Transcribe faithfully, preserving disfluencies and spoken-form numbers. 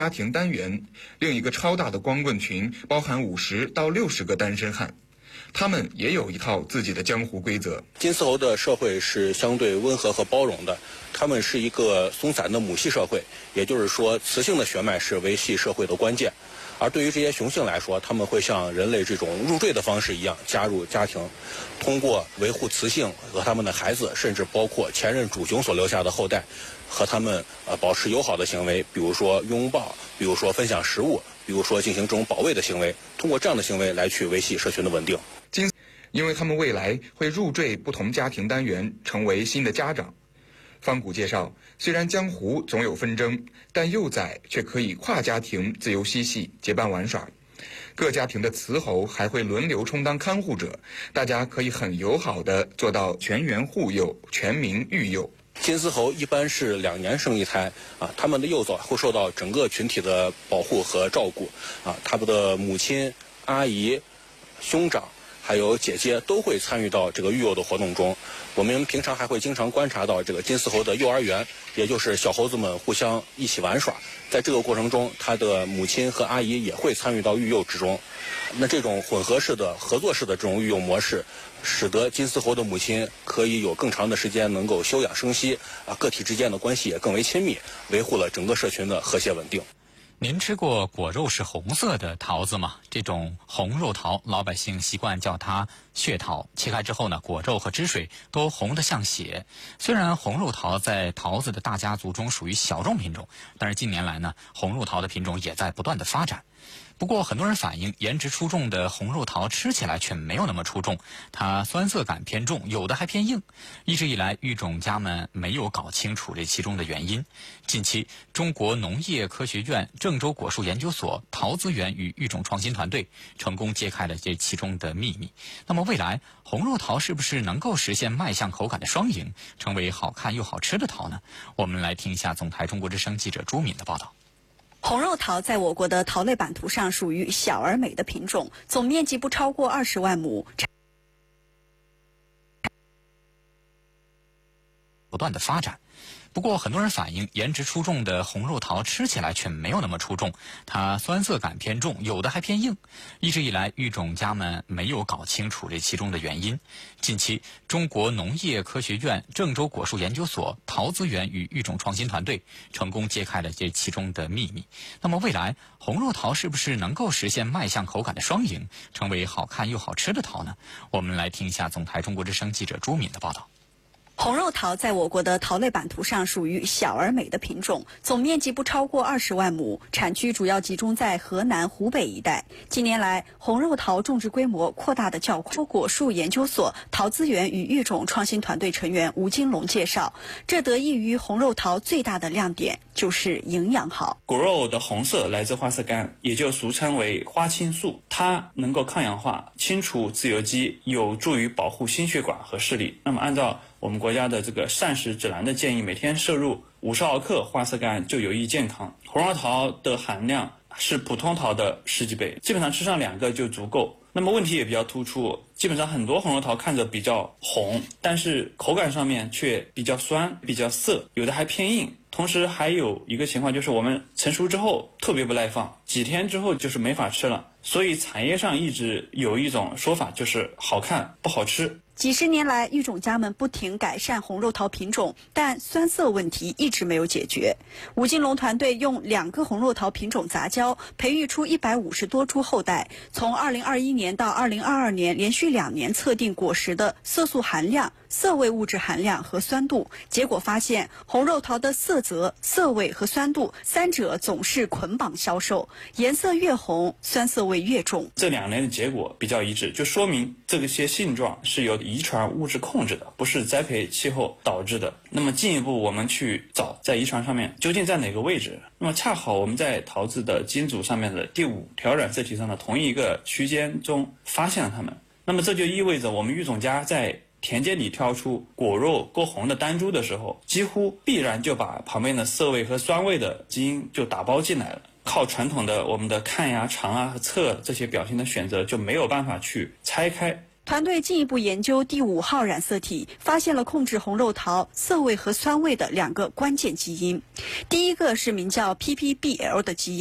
家庭单元，另一个超大的光棍群包含五十到六十个单身汉。他们也有一套自己的江湖规则。 金丝猴的社会是相对温和和包容的，他们是一个松散的母系社会，也就是说，雌性的血脉是维系社会的关键。而对于这些雄性来说，他们会像人类这种入赘的方式一样加入家庭，通过维护雌性和他们的孩子，甚至包括前任主雄所留下的后代，和他们呃保持友好的行为，比如说拥抱，比如说分享食物，比如说进行这种保卫的行为，通过这样的行为来去维系社群的稳定。 因为他们未来会入赘不同家庭单元，成为新的家长。方谷介绍，虽然江湖总有纷争，但幼崽却可以跨家庭自由嬉戏，结伴玩耍。各家庭的雌猴还会轮流充当看护者，大家可以很友好地做到全员护幼、全民育幼。 金丝猴一般是两年生一胎啊，他们的幼崽会受到整个群体的保护和照顾啊，他们的母亲、阿姨、兄长还有姐姐都会参与到这个育幼的活动中。我们平常还会经常观察到这个金丝猴的幼儿园，也就是小猴子们互相一起玩耍。在这个过程中，他的母亲和阿姨也会参与到育幼之中。那这种混合式的、合作式的这种育幼模式，使得金丝猴的母亲可以有更长的时间能够休养生息啊，个体之间的关系也更为亲密，维护了整个社群的和谐稳定。 您吃过果肉是红色的桃子吗？这种红肉桃，老百姓习惯叫它血桃。切开之后呢，果肉和汁水都红得像血。虽然红肉桃在桃子的大家族中属于小众品种，但是近年来呢，红肉桃的品种也在不断的发展。不过很多人反映，颜值出众的红肉桃吃起来却没有那么出众，它酸涩感偏重，有的还偏硬。一直以来，育种家们没有搞清楚这其中的原因。近期，中国农业科学院郑州果树研究所桃资源与育种创新团队成功揭开了这其中的秘密。那么未来，红肉桃是不是能够实现卖相口感的双赢，成为好看又好吃的桃呢？我们来听一下总台中国之声记者朱敏的报道。 红肉桃在我国的桃类版图上属于小而美的品种，总面积不超过二十万亩， 不断的发展。不过很多人反映，颜值出众的红肉桃吃起来却没有那么出众，它酸涩感偏重，有的还偏硬。一直以来，育种家们没有搞清楚这其中的原因。近期，中国农业科学院郑州果树研究所桃资源与育种创新团队成功揭开了这其中的秘密。那么未来，红肉桃是不是能够实现卖相口感的双赢，成为好看又好吃的桃呢？我们来听一下总台中国之声记者朱敏的报道。 红肉桃在我国的桃类版图上属于小而美的品种，总面积不超过二十万亩，产区主要集中在河南、湖北一带。近年来，红肉桃种植规模扩大的较快。果树研究所桃资源与育种创新团队成员吴金龙介绍，这得益于红肉桃最大的亮点就是营养好。 果肉的红色来自花色苷，也就俗称为花青素，它能够抗氧化、清除自由基，有助于保护心血管和视力。那么按照我们国家的这个膳食指南的建议，每天摄入五十毫克花色苷就有益健康。红肉桃的含量是普通桃的十几倍，基本上吃上两个就足够。那么问题也比较突出，基本上很多红肉桃看着比较红，但是口感上面却比较酸、比较涩，有的还偏硬。同时还有一个情况，就是我们成熟之后特别不耐放，几天之后就是没法吃了。所以产业上一直有一种说法，就是好看不好吃。 几十年来，育种家们不停改善红肉桃品种，但酸涩问题一直没有解决。吴金龙团队用两个红肉桃品种杂交，培育出一百五十多株后代。从二零二一年到二零二二年，连续两年测定果实的色素含量、涩味物质含量和酸度，结果发现红肉桃的色泽、涩味和酸度三者总是捆绑销售，颜色越红，酸涩味越重。 这两年的结果比较一致，就说明这些性状是由遗传物质控制的，不是栽培气候导致的。那么进一步我们去找在遗传上面究竟在哪个位置，那么恰好我们在桃子的基因组上面的第五条染色体上的同一个区间中发现了它们。那么这就意味着我们育种家在田间里挑出果肉够红的单株的时候，几乎必然就把旁边的涩味和酸味的基因就打包进来了。靠传统的我们的看呀、尝啊和测这些表情的选择就没有办法去拆开。 团队进一步研究第五号染色体，发现了控制红肉桃色味和酸味的两个关键基因。第一个是名叫 P P B L 的基因。